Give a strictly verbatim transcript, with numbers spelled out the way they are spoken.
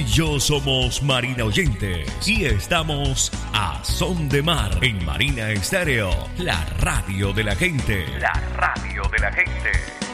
y yo somos Marina Oyentes y estamos a Son de Mar en Marina Estéreo, la radio de la gente. La radio de la gente.